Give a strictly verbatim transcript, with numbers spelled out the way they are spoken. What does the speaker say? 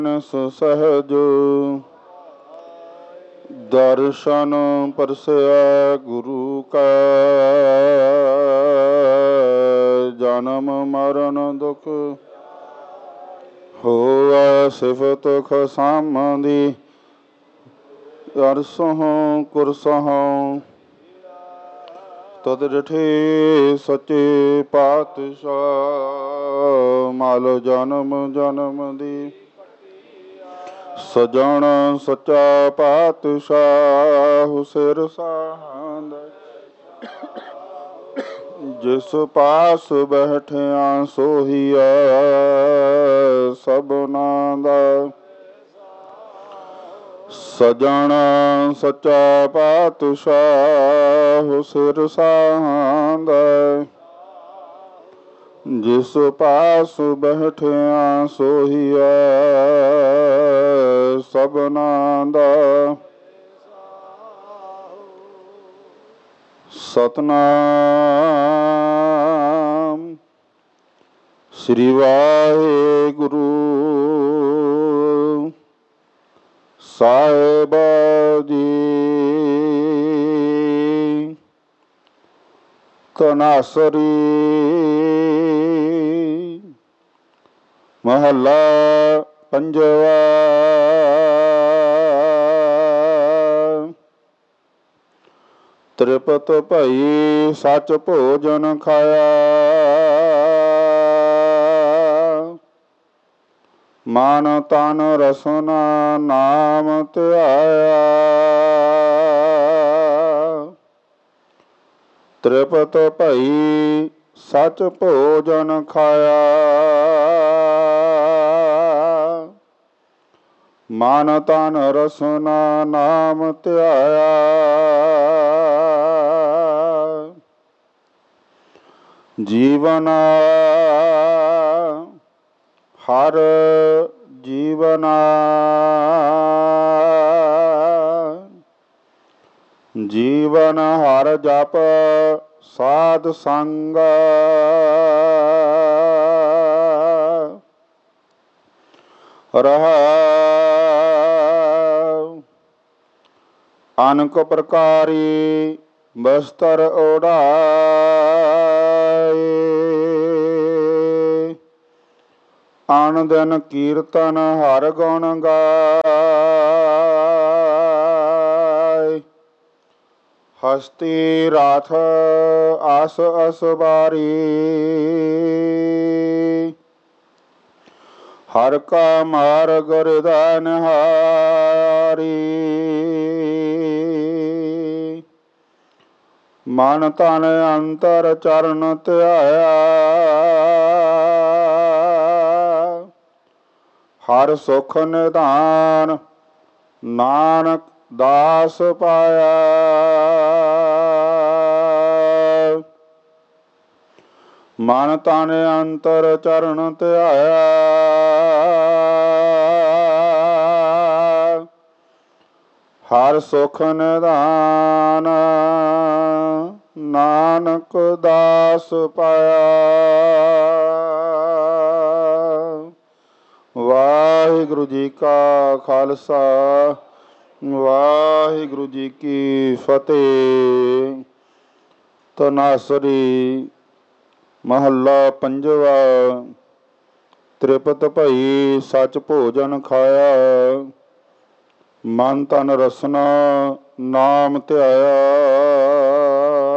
ਸਹਿਜ ਦਰਸ਼ਨ ਪਰਸਿਆ ਗੁਰੂ ਕਾ। ਜਨਮ ਮਰਨ ਦੁਖ ਹੋਆ ਸਿਫਤ ਖਸਾਮਦੀ। ਅਰਸਹੁ ਕੁਰਸਹੁ ਤਦ ਡਿਠੇ ਸੱਚੇ ਪਾਤਸ਼ਾਹ। ਮਲ ਜਨਮ ਜਨਮ ਦੀ ਸਜਣ ਸੱਚਾ ਪਾਤਸ਼ਾਹ। ਸਿਰ ਸਾਂਦ ਜਿਸ ਪਾਸ ਬੈਠਿਆ ਸੋਹੀਆ ਸਭਨਾ ਦਾ। ਸਜਣ ਸੱਚਾ ਪਾਤਸ਼ਾਹ ਸਿਰ ਸਾਂਦ ਜਿਸ ਪਾਸ ਬੈਠਿਆ ਸੋਹੀਆ ਸਭਨਾ ਦਾ। ਸਤਨਾਮ ਸ੍ਰੀ ਵਾਹਿਗੁਰੂ ਸਾਹਿਬ ਜੀ। ਤਨਾਸਰੀ ਮਹੱਲਾ ਪੰਜਵਾ। ਤ੍ਰਿਪਤ ਭਈ ਸੱਚ ਭੋਜਨ ਖਾਇਆ। ਮਨ ਤਨ ਰਸਨਾ ਨਾਮ ਧਿਆਇਆ। ਤ੍ਰਿਪਤ ਭਈ ਸੱਚ ਭੋਜਨ ਖਾਇਆ। ਮਨ ਤਨ ਰਸਨਾ ਨਾਮ ਧਿਆਇਆ। ਜੀਵਨ ਹਰ ਜੀਵਨ ਜੀਵਨ ਹਰ ਜਪ ਸਾਧ ਸੰਗ। ਰਹਾਉ ਅਨਕ ਪ੍ਰਕਾਰੀ ਬਸਤਰ ਓੜਾਏ। ਆਨ ਦਿਨ ਕੀਰਤਨ ਹਰ ਗੁਣ ਗਾਏ। ਹਸਤੀ ਰਾਥ ਆਸ ਅਸਵਾਰੀ। ਹਰ ਕਾ ਮਾਰਗ ਹਿਰਦੈ ਨਿਹਾਰੀ। ਮਨ ਤਨ ਅੰਤਰ ਚਰਨ ਧਿਆਇਆ। ਹਰ ਸੁਖ ਨਿਧਾਨ ਨਾਨਕ ਦਾਸ ਪਾਇਆ। ਮਨ ਤਨ ਅੰਤਰ ਚਰਨ ਧਿਆਇਆ। ਹਰ ਸੁਖ ਨਿਧਾਨ ਨਾਨਕ ਦਾਸ ਪਾਇਆ। ਵਾਹਿਗੁਰੂ ਜੀ ਕਾ ਖਾਲਸਾ ਵਾਹਿਗੁਰੂ ਜੀ ਕੀ ਫਤਿਹ। ਤਨਾਸਰੀ ਮਹੱਲਾ ਪੰਜਵਾ। ਤ੍ਰਿਪਤ ਭਈ ਸੱਚ ਭੋਜਨ ਖਾਇਆ। ਮਨ ਤਨ ਰਸਨਾ ਨਾਮ ਧਿਆਇਆ।